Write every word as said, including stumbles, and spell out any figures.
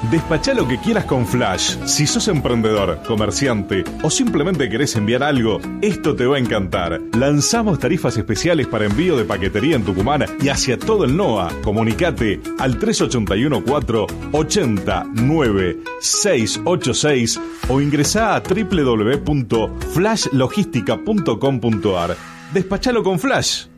Despachá lo que quieras con Flash. Si sos emprendedor, comerciante o simplemente querés enviar algo, esto te va a encantar. Lanzamos tarifas especiales para envío de paquetería en Tucumán y hacia todo el NOA. Comunicate al tres ocho uno cuatro ocho cero nueve seis ocho seis o ingresá a doble u doble u doble u punto flash logística punto com punto a r. Despachalo con Flash.